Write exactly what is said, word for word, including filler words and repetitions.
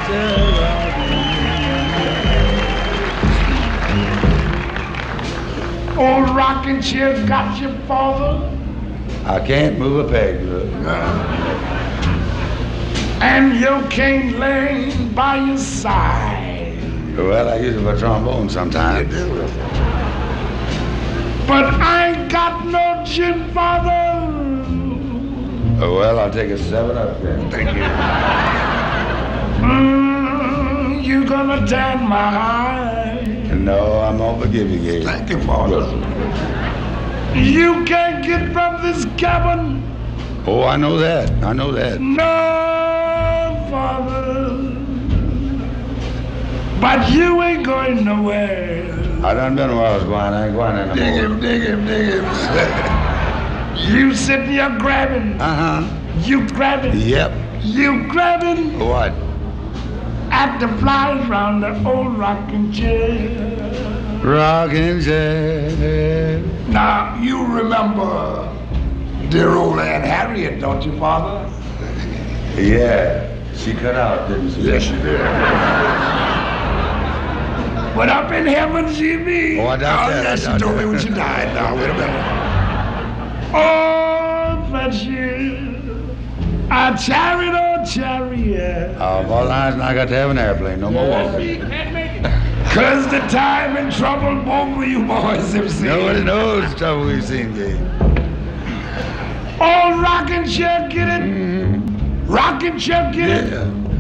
Old rocking chair got your father. I can't move a peg, look. And your cane laying by your side. Well, I use it for trombone sometimes. But I ain't got no gin, father. Oh, well, I'll take a seven up then. Thank you. Mm, you gonna tan my eye? No, I'm gonna forgive you, Gabe. Thank you, father. You can't get from this cabin. Oh, I know that. I know that. No, father. But you ain't going nowhere. I done been where I was going. I ain't going anymore. Dig him, dig him, dig him. You sitting here grabbing. Uh-huh. You grabbing. Yep. You grabbing What? at the flies round the old rocking chair. Rocking chair. Now, you remember dear old Aunt Harriet, don't you, father? Yeah. She cut out, didn't she? Yes, she did. But up in heaven she be. Oh, I doubt oh, that. Yes, I she doubt told that. me when she died. Now, wait a minute. Oh, but she, a chariot, oh, chariot. Uh, Father Hines and I got to have an airplane. No more walking. Cause the time and trouble both of you boys have seen. Nobody knows the trouble we've seen, Gabe. Old rocking chair, get it? Mm-hmm. Rocking chair, get it? Yeah.